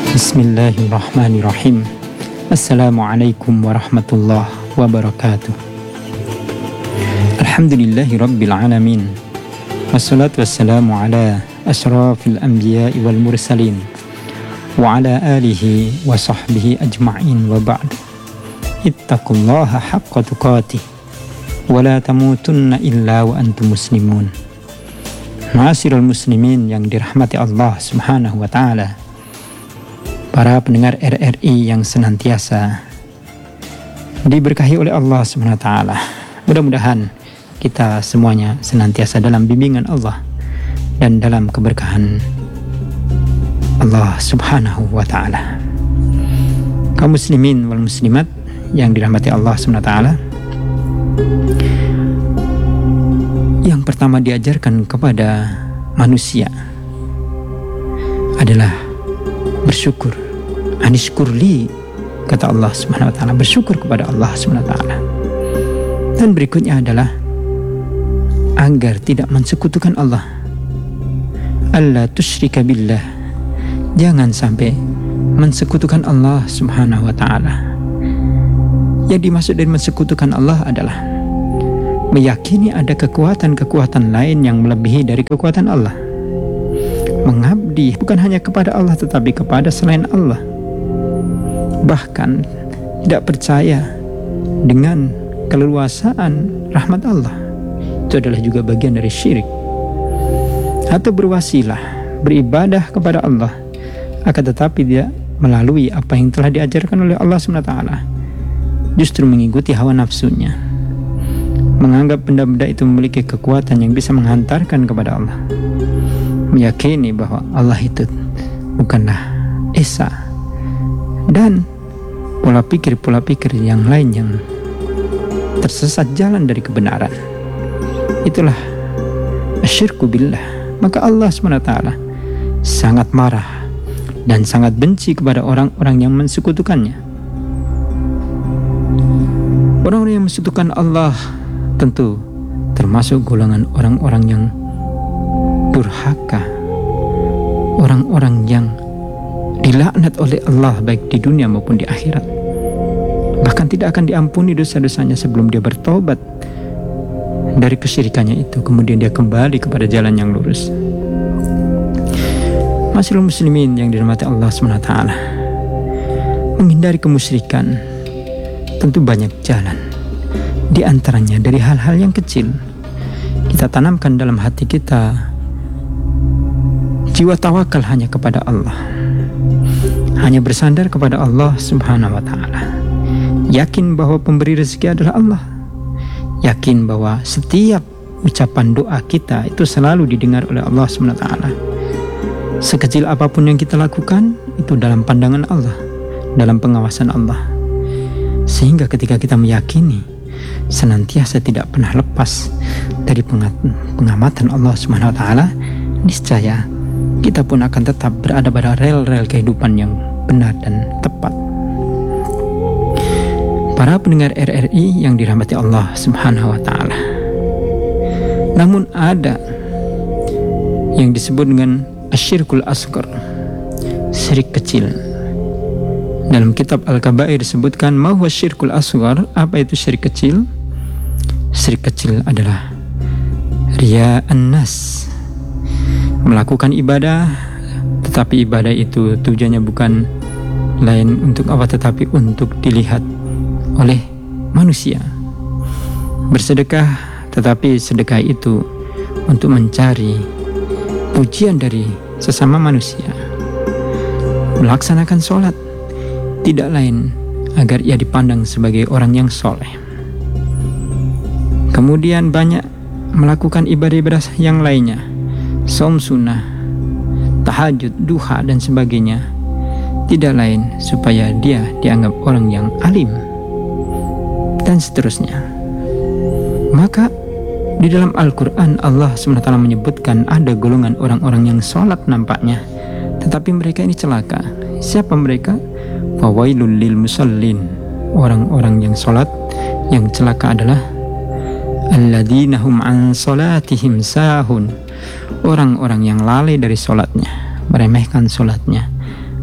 Bismillahirrahmanirrahim. Assalamualaikum warahmatullahi wabarakatuh. Alhamdulillahi rabbil alamin. Wassalatu wassalamu ala asyrafil anbiya'i wal mursalin wa ala alihi wa sahbihi ajma'in wa ba'd. Ittaqullaha haqqa tuqatih wa la tamutunna illa wa antum muslimun. Ma'asyiral muslimin yang dirahmati Allah Subhanahu wa taala. Para pendengar RRI yang senantiasa diberkahi oleh Allah SWT. Mudah-mudahan kita semuanya senantiasa dalam bimbingan Allah dan dalam keberkahan Allah Subhanahu wa ta'ala. Kaum muslimin wal muslimat yang dirahmati Allah SWT, yang pertama diajarkan kepada manusia adalah bersyukur. Anishkurli, kata Allah Subhanahu wa taala, bersyukur kepada Allah Subhanahu wa taala. Dan berikutnya adalah agar tidak mensekutukan Allah. Allah tusyrika billah, jangan sampai mensekutukan Allah Subhanahu wa taala. Yang dimaksud dari mensekutukan Allah adalah meyakini ada kekuatan-kekuatan lain yang melebihi dari kekuatan Allah. Mengabdi bukan hanya kepada Allah tetapi kepada selain Allah. Bahkan tidak percaya dengan keleluasaan rahmat Allah. Itu adalah juga bagian dari syirik. Atau berwasilah, beribadah kepada Allah, akan tetapi tidak melalui apa yang telah diajarkan oleh Allah SWT. Justru mengikuti hawa nafsunya, menganggap benda-benda itu memiliki kekuatan yang bisa menghantarkan kepada Allah, meyakini bahwa Allah itu bukanlah Esa, dan pola pikir yang lain yang tersesat jalan dari kebenaran. Itulah asyirku billah. Maka Allah SWT sangat marah dan sangat benci kepada orang-orang yang mensekutukannya. Orang-orang yang mensekutukan Allah tentu termasuk golongan orang-orang yang durhaka, orang-orang yang dilaknat oleh Allah baik di dunia maupun di akhirat. Bahkan tidak akan diampuni dosa-dosanya sebelum dia bertobat dari kesyirikannya itu, kemudian dia kembali kepada jalan yang lurus. Masyiral muslimin yang dirahmati Allah SWT, menghindari kemusyrikan tentu banyak jalan. Di antaranya dari hal-hal yang kecil. Kita tanamkan dalam hati kita jiwa tawakal hanya kepada Allah, hanya bersandar kepada Allah Subhanahu wa ta'ala. Yakin bahwa pemberi rezeki adalah Allah. Yakin bahwa setiap ucapan doa kita itu selalu didengar oleh Allah Subhanahu wa ta'ala. Sekecil apapun yang kita lakukan itu dalam pandangan Allah, dalam pengawasan Allah. Sehingga ketika kita meyakini senantiasa tidak pernah lepas dari pengamatan Allah Subhanahu wa ta'ala, niscaya kita pun akan tetap berada pada rel-rel kehidupan yang benar dan tepat. Para pendengar RRI yang dirahmati Allah Subhanahu wa ta'ala, namun ada yang disebut dengan asyirkul asghar, syirik kecil. Dalam kitab Al-Kabair disebutkan ma huwa syirkul asghar. Apa itu syirik kecil? Syirik kecil adalah riya'an nas, melakukan ibadah tetapi ibadah itu tujuannya bukan lain untuk apa tetapi untuk dilihat oleh manusia. Bersedekah tetapi sedekah itu untuk mencari pujian dari sesama manusia. Melaksanakan sholat tidak lain agar ia dipandang sebagai orang yang soleh. Kemudian banyak melakukan ibadah-ibadah yang lainnya, saum sunnah, tahajud, duha dan sebagainya, tidak lain supaya dia dianggap orang yang alim dan seterusnya. Maka di dalam Al-Quran Allah SWT menyebutkan ada golongan orang-orang yang sholat nampaknya, tetapi mereka ini celaka. Siapa mereka? Fawailul lil musallin, orang-orang yang sholat yang celaka adalah alladzina hum an sholatihim sahun, orang-orang yang lalai dari sholatnya, meremehkan sholatnya,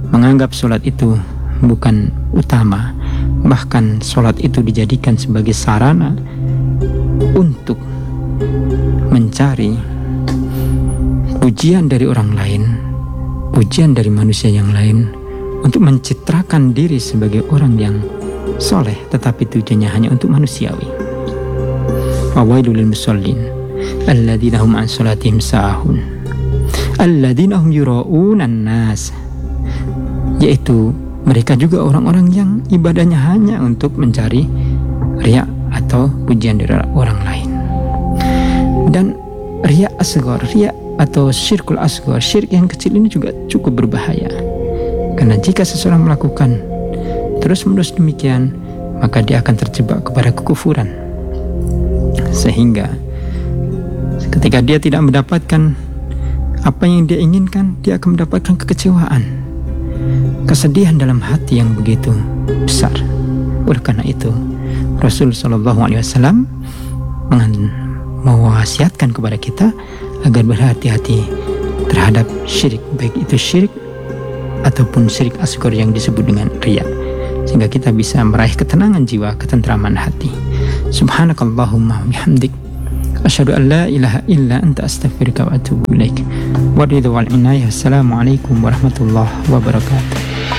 menganggap sholat itu bukan utama, bahkan sholat itu dijadikan sebagai sarana untuk mencari pujian dari orang lain, pujian dari manusia yang lain, untuk mencitrakan diri sebagai orang yang soleh, tetapi tujuannya hanya untuk manusiawi. Fawailul lil musallin alladzina hum an sholatihim sahun alladzina hum yura'unan nas, yaitu mereka juga orang-orang yang ibadahnya hanya untuk mencari riya atau pujian dari orang lain. Dan riya asghar, riya atau syirkul asghar, syirik yang kecil ini juga cukup berbahaya. Karena jika seseorang melakukan terus-menerus demikian, maka dia akan terjebak kepada kekufuran. Sehingga ketika dia tidak mendapatkan apa yang dia inginkan, dia akan mendapatkan kekecewaan, kesedihan dalam hati yang begitu besar. Oleh karena itu, Rasul SAW mewasiatkan kepada kita agar berhati-hati terhadap syirik, baik itu syirik ataupun syirik asghar yang disebut dengan riya, sehingga kita bisa meraih ketenangan jiwa, ketentraman hati. Subhanakallahumma wa bihamdik, asyhadu an la ilaha illa anta, astaghfiruka wa atubu ilaik. Wa ridha wal inayah. Assalamualaikum warahmatullahi wabarakatuh.